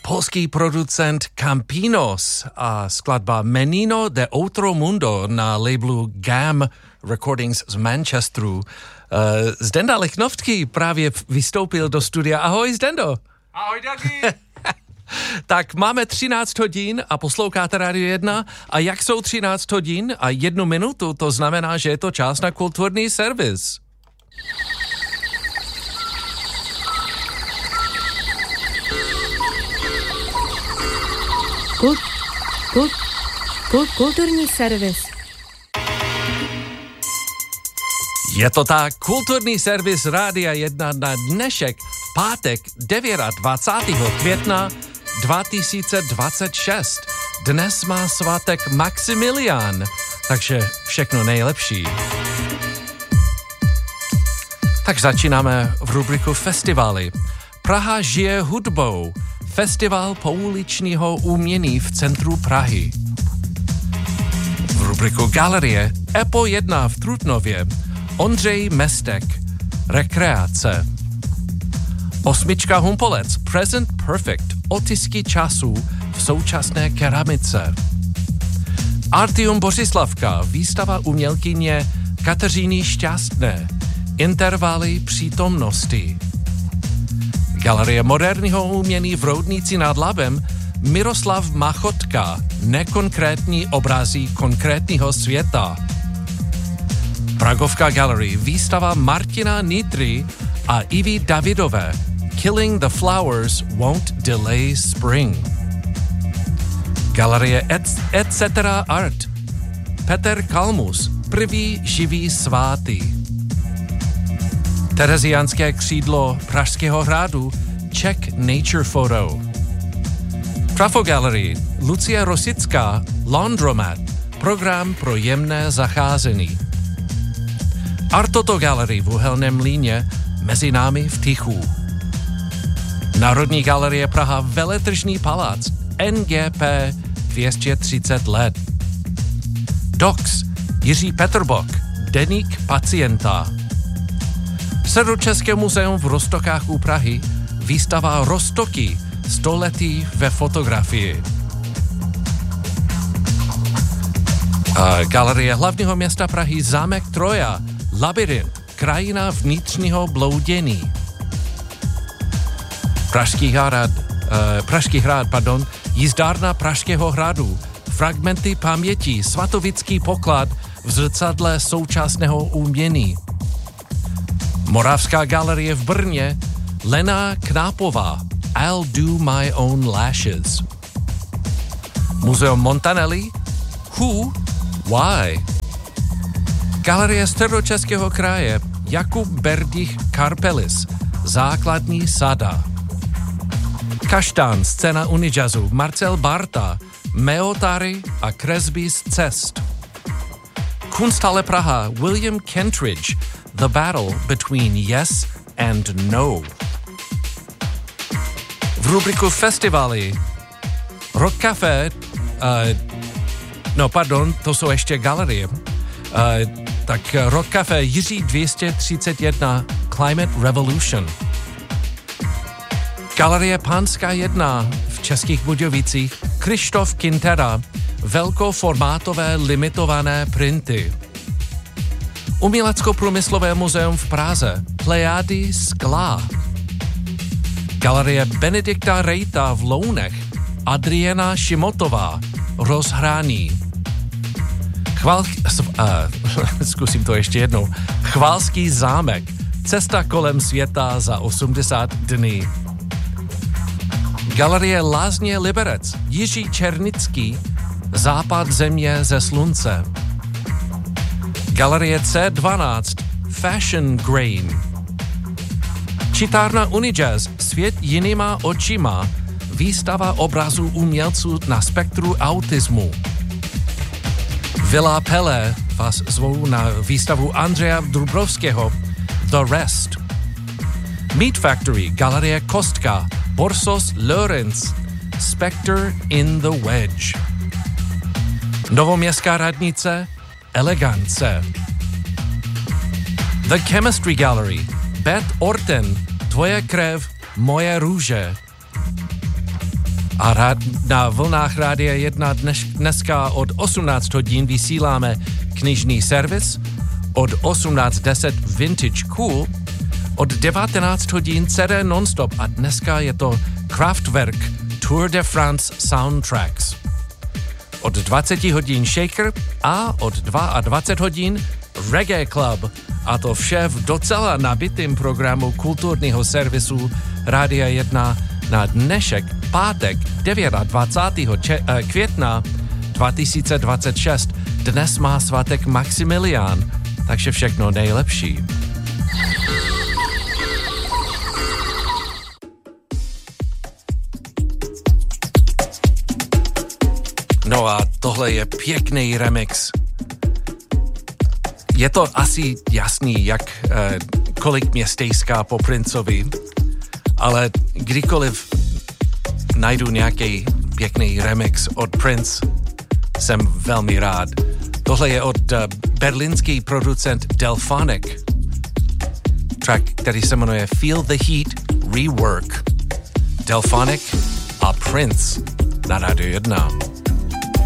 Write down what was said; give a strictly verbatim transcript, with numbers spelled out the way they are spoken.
polský producent Campinos a skladba Menino de Outro Mundo na labelu G A M Recordings z Manchesteru. Uh, Zdenda Lichnovský právě vystoupil do studia. Ahoj, Zdendo. Ahoj, Dagi. Tak máme třináct hodin a posloucháte Radio jedna a jak jsou třináct hodin a jednu minutu, to znamená, že je to čas na kulturní servis. Kult, kult, kult, kulturní servis. Je to tak, kulturní servis Rádia jedna na dnešek, pátek dvacátého devátého května dva tisíce dvacet šest. Dnes má svátek Maximilián, takže všechno nejlepší. Tak začínáme v rubriku festivaly. Praha žije hudbou. Festival pouličního umění v centru Prahy. V rubriku Galerie Epo jedna v Trutnově Ondřej Mestek Rekreace. Osmička Humpolec Present Perfect Otisky časů v současné keramice. Artium Bořislavka výstava umělkyně Kateřiny Šťastné Intervaly přítomnosti. Galerie moderního umění v Roudnici nad Labem Miroslav Machotka Nekonkrétní obrazy konkrétního světa. Pragovka Gallery výstava Martina Nitry a Ivy Davidové Killing the Flowers Won't Delay Spring. Galerie et cetera. Art Petr Kalmus Prvý živý svátý. Tereziánské křídlo Pražského hradu Czech Nature Photo. Trafo Gallery Lucie Rosická Laundromat program pro jemné zacházení. Artoto Gallery v Uhelném Mlýně Mezi námi v tichu. Národní galerie Praha Veletržní palác N G P dvě stě třicet let. Dox Jiří Peterbok Deník pacienta. Středočeské muzeum v Roztokách u Prahy výstava Roztoky století ve fotografii. A galerie hlavního města Prahy Zámek Troja Labyrint krajina vnitřního bloudění. Pražský hrad, eh, Pražský hrad, pardon, jízdárna Pražského hradu, fragmenty paměti, svatovický poklad v zrcadle současného umění. Moravská galerie v Brně Lena Knápová I'll do my own lashes. Muzeum Montanelli Who? Why? Galerie Středočeského kraje Jakub Berdych Karpelis Základní sada. Kaštán scéna Unijazzu Marcel Barta Meotary a kresby z cest. Kunsthalle Praha William Kentridge The Battle Between Yes and No. V rubriku festivaly Rock Café, uh, no pardon, to jsou ještě galerie, uh, tak Rock Café Jiří dvě stě třicet jedna Climate Revolution. Galerie Pánská jedna v Českých Budějovicích Krištof Kintera velkoformátové limitované printy. Umělecko-průmyslové muzeum v Praze Plejády skla. Galerie Benedikta Rejta v Lounech Adriana Šimotová Rozhrání. Chval... Uh, zkusím to ještě jednou. Chválský zámek Cesta kolem světa za osmdesát dní. Galerie Lázně Liberec Jiří Černický Západ země ze slunce. Galerie C dvanáct Fashion Grain. Čitárna Unijazz Svět jinýma očima výstava obrazů umělců na spektru autismu. Villa Pele vás zvou na výstavu Andreja Dubrovského The Rest. Meat Factory Galerie Kostka Borsos Lorenz Spectre in the Wedge. Novoměstská radnice Elegance. The Chemistry Gallery Beth Orton Tvoje krev, moje růže. A rád, na vlnách Rádia jedna dnes, dneska od osmnáct hodin vysíláme knižní servis, od osmnáct deset Vintage Cool, od devatenáct hodin C D Nonstop a dneska je to Kraftwerk Tour de France Soundtracks. Od dvacet hodin Shaker a od dvacet dva hodin Reggae Club. A to vše v docela nabitém programu kulturního servisu Rádia jedna na dnešek, pátek, dvacátého devátého května dva tisíce dvacet šest. Dnes má svátek Maximilián, takže všechno nejlepší. No a tohle je pěkný remix. Je to asi jasný, jak eh, kolik mě stejská po Princovi, ale kdykoliv najdu nějaký pěkný remix od Prince, jsem velmi rád. Tohle je od uh, berlínský producent Delphonic. Track, který se jmenuje Feel the Heat Rework. Delphonic a Prince na Rádiu jedna.